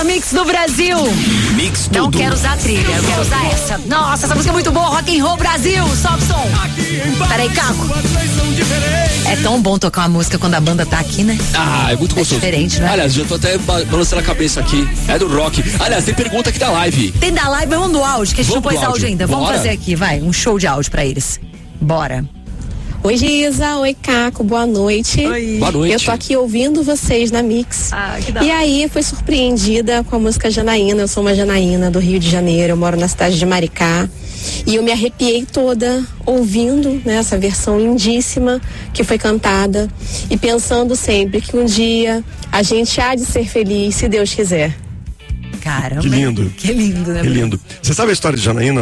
mix do Brasil. Mix tudo. Não quero usar a trilha, eu quero usar essa. Nossa, essa música é muito boa, Rock and Roll Brasil, sobe o som. Peraí, Caco. É tão bom tocar uma música quando a banda tá aqui, né? Ah, é muito gostoso. Diferente, né? Aliás, já tô até balançando a cabeça aqui. É do rock. Aliás, tem pergunta aqui da live. Tem da live, vamos do áudio, que a gente não pôs áudio ainda. Vamos fazer aqui, vai, um show de áudio pra eles. Bora. Oi, Giza. Oi, Caco. Boa noite. Oi. Boa noite. Eu tô aqui ouvindo vocês na Mix. Que da hora. E aí, fui surpreendida com a música Janaína. Eu sou uma janaína do Rio de Janeiro. Eu moro na cidade de Maricá. E eu me arrepiei toda ouvindo, né, essa versão lindíssima que foi cantada. E pensando sempre que um dia a gente há de ser feliz, se Deus quiser. Caramba. Que lindo. Que lindo, né? Que lindo. Você sabe a história de Janaína?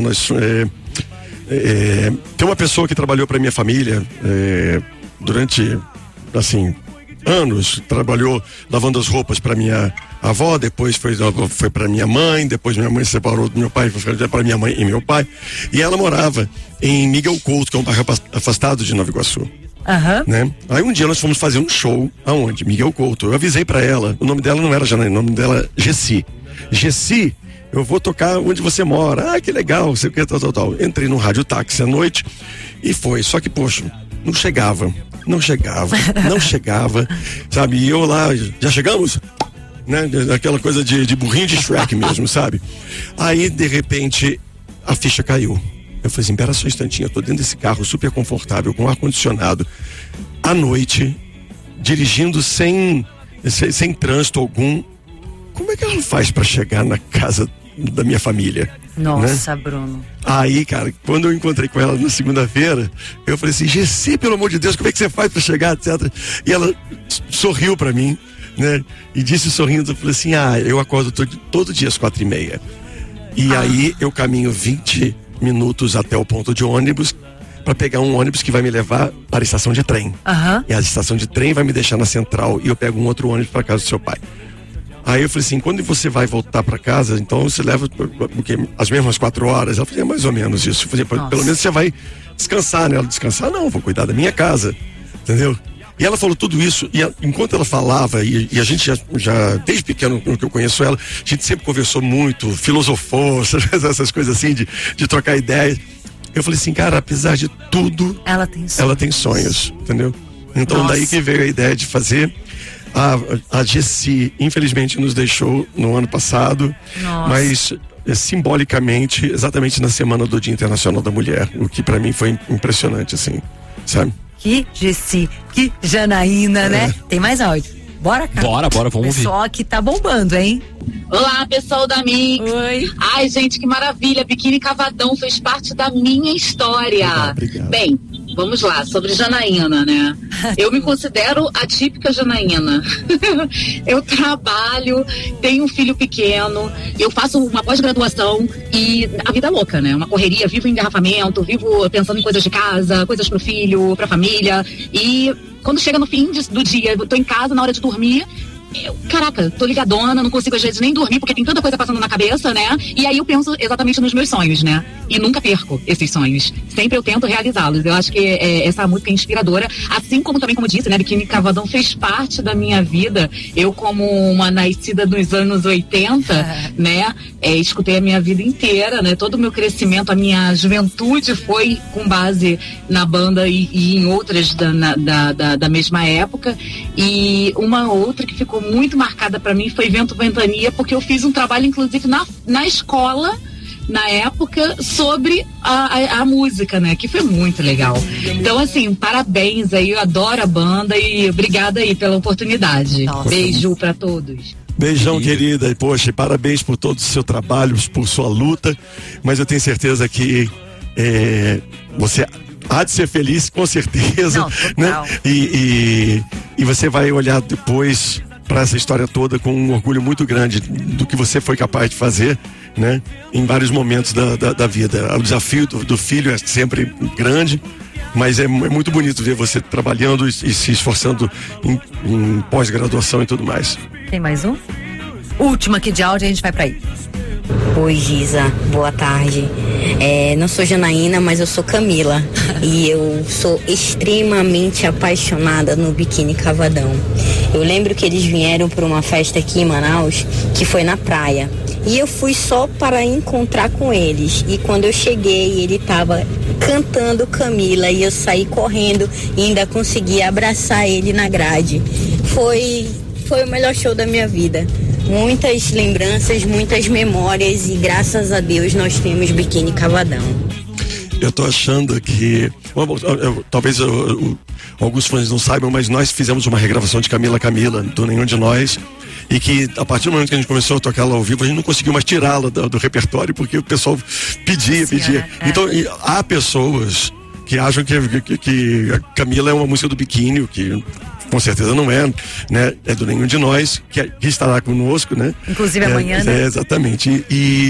Tem uma pessoa que trabalhou para minha família durante, assim, anos. Trabalhou lavando as roupas para minha avó, depois foi para minha mãe, depois minha mãe se separou do meu pai, foi para minha mãe e meu pai. E ela morava em Miguel Couto, que é um bairro afastado de Nova Iguaçu. Né? Aí um dia nós fomos fazer um show, aonde? Miguel Couto. Eu avisei para ela, o nome dela não era Janaína, o nome dela é Gessi. Gessi, eu vou tocar onde você mora. Ah, que legal, sei o que, tal. Entrei no rádio táxi à noite e foi. Só que, poxa, não chegava, sabe? E eu lá, já chegamos? Né? Aquela coisa de burrinho de Shrek mesmo, sabe? Aí, de repente, a ficha caiu. Eu falei assim, pera só um instantinho, eu tô dentro desse carro super confortável, com ar-condicionado, à noite, dirigindo sem trânsito algum. Como é que ela faz pra chegar na casa da minha família? Nossa, né? Bruno. Aí, cara, quando eu encontrei com ela na segunda-feira, eu falei assim, Gessi, pelo amor de Deus, como é que você faz pra chegar, etc. E ela sorriu pra mim, né? E disse sorrindo, eu falei assim, eu acordo todo dia às 4:30. E aí eu caminho 20 minutos até o ponto de ônibus para pegar um ônibus que vai me levar para a estação de trem. E a estação de trem vai me deixar na central e eu pego um outro ônibus para casa do seu pai. Aí eu falei assim, quando você vai voltar para casa, então você leva as mesmas 4 horas? Ela falou, é mais ou menos isso. Eu falei, pelo menos você vai descansar, né? Ela, descansar? Não, vou cuidar da minha casa, entendeu? E ela falou tudo isso, e enquanto ela falava, e a gente já desde pequeno que eu conheço ela, a gente sempre conversou muito, filosofou, essas coisas assim, de trocar ideias. Eu falei assim, cara, apesar de tudo, ela tem sonhos, entendeu? Então daí que veio a ideia de fazer. A Gessi, infelizmente, nos deixou no ano passado, mas simbolicamente, exatamente na semana do Dia Internacional da Mulher, o que pra mim foi impressionante, assim, sabe? Que Gessi, que Janaína, né? Tem mais áudio. Bora, cara. Bora, vamos ouvir. Pessoal aqui tá bombando, hein? Olá, pessoal da Mix. Oi. Ai, gente, que maravilha. Biquíni Cavadão fez parte da minha história. Obrigado. Bem, vamos lá, sobre Janaína, né? Eu me considero a típica Janaína. Eu trabalho, tenho um filho pequeno, eu faço uma pós-graduação e a vida é louca, né? Uma correria, vivo em engarrafamento, vivo pensando em coisas de casa, coisas pro filho, pra família. E quando chega no fim do dia, eu tô em casa na hora de dormir, caraca, tô ligadona, não consigo às vezes nem dormir porque tem tanta coisa passando na cabeça, né? E aí eu penso exatamente nos meus sonhos, né? E nunca perco esses sonhos. Sempre eu tento realizá-los. Eu acho que essa música é inspiradora, assim como também, como disse, né, Biquíni Cavadão fez parte da minha vida. Eu, como uma nascida dos anos 80, né, escutei a minha vida inteira, né? Todo o meu crescimento, a minha juventude foi com base na banda e em outras da mesma época. E uma outra que ficou muito marcada pra mim foi Vento Ventania, porque eu fiz um trabalho, inclusive, na escola, na época, sobre a música, né? Que foi muito legal. Então, assim, parabéns aí, eu adoro a banda e obrigada aí pela oportunidade. Nossa. Beijo pra todos. Beijão, querida, e poxa, parabéns por todo o seu trabalho, por sua luta, mas eu tenho certeza que você há de ser feliz, com certeza. Não, total. Né? E você vai olhar depois para essa história toda com um orgulho muito grande do que você foi capaz de fazer, né? Em vários momentos da vida. O desafio do filho é sempre grande, mas é muito bonito ver você trabalhando e se esforçando em pós-graduação e tudo mais. Tem mais um? Última aqui de áudio, a gente vai pra aí. Oi, Giza, boa tarde. Não sou Janaína, mas eu sou Camila. E eu sou extremamente apaixonada no Biquíni Cavadão. Eu lembro que eles vieram para uma festa aqui em Manaus, que foi na praia. E eu fui só para encontrar com eles. E quando eu cheguei, ele estava cantando Camila e eu saí correndo e ainda consegui abraçar ele na grade. Foi o melhor show da minha vida. Muitas lembranças, muitas memórias e graças a Deus nós temos Biquíni Cavadão. Eu tô achando que, talvez alguns fãs não saibam, mas nós fizemos uma regravação de Camila, do Nenhum de Nós, e que a partir do momento que a gente começou a tocar ela ao vivo, a gente não conseguiu mais tirá-la do repertório, porque o pessoal pedia. Então, há pessoas que acham que a Camila é uma música do Biquíni, o que com certeza não é, né? É do Nenhum de Nós, que estará conosco, né? Inclusive amanhã, né? Exatamente. E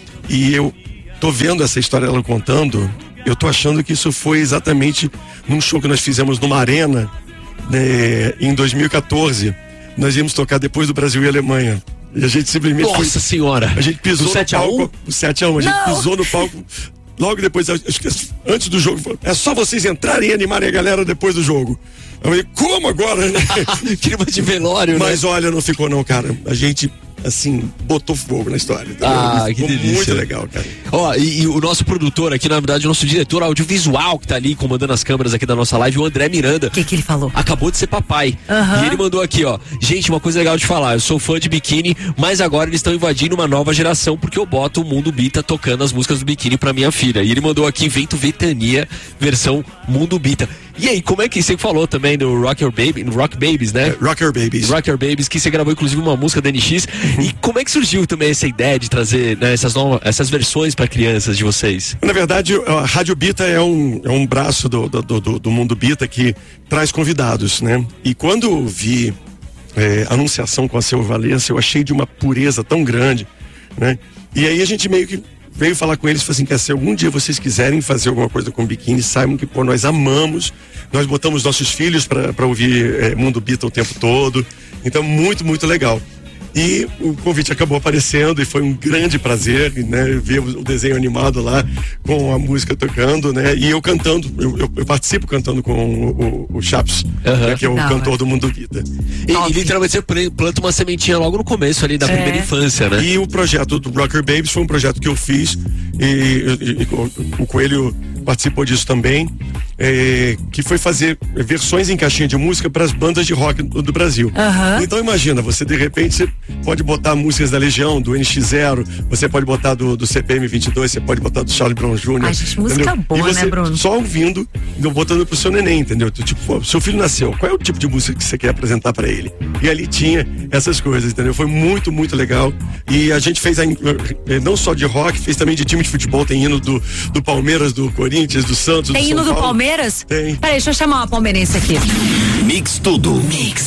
eu tô vendo essa história ela contando, eu tô achando que isso foi exatamente num show que nós fizemos numa arena, né, em 2014. Nós íamos tocar depois do Brasil e Alemanha. E a gente simplesmente. Nossa senhora! A gente pisou no palco. O 7-1, a gente pisou no palco. Logo depois, antes do jogo, é só vocês entrarem e animarem a galera depois do jogo. Eu falei, como agora? Clima de velório, mas né? olha, não ficou não, cara. A gente, assim, botou fogo na história. Que delícia. Muito legal, cara. Ó, e o nosso produtor aqui, na verdade, o nosso diretor audiovisual que tá ali comandando as câmeras aqui da nossa live, o André Miranda. O que ele falou? Acabou de ser papai. E ele mandou aqui, ó. Gente, uma coisa legal de falar. Eu sou fã de Biquíni, mas agora eles estão invadindo uma nova geração porque eu boto o Mundo Bita tocando as músicas do Biquíni pra minha filha. E ele mandou aqui Vento Ventania, versão Mundo Bita. E aí, como é que você falou também do Rock Babies, né? Rock Your Babies, que você gravou inclusive uma música da NX. E como é que surgiu também essa ideia de trazer, né, essas versões para crianças de vocês? Na verdade, a Rádio Bita é um braço do Mundo Bita que traz convidados, né? E quando eu vi a anunciação com a Seu Valença, eu achei de uma pureza tão grande, né? E aí a gente meio que veio falar com eles e falou assim, se algum dia vocês quiserem fazer alguma coisa com Biquíni, saibam que nós amamos, nós botamos nossos filhos para ouvir Mundo Bita o tempo todo, então muito, muito legal. E o convite acabou aparecendo e foi um grande prazer, né, ver o desenho animado lá com a música tocando, né, e eu cantando, eu participo cantando com o Chaps, né, que é o cantor do Mundo Bita. E literalmente você planta uma sementinha logo no começo ali da primeira infância, né? E o projeto do Rock Your Babies foi um projeto que eu fiz e o Coelho participou disso também, que foi fazer versões em caixinha de música para as bandas de rock do Brasil. Então imagina, você de repente você pode botar músicas da Legião, do NX0, você pode botar do CPM 22, você pode botar do Charlie Brown Jr. Ai, gente, música boa, e você, né, Bruno? só ouvindo, botando pro seu neném, entendeu? Tipo, seu filho nasceu, qual é o tipo de música que você quer apresentar para ele? E ali tinha essas coisas, entendeu? Foi muito, muito legal. E a gente fez não só de rock, fez também de time de futebol, tem hino do Palmeiras, do Corinthians, do Santos, tem do hino São do Paulo. Palmeiras? Tem. Peraí, deixa eu chamar uma palmeirense aqui. Mix tudo. Mix.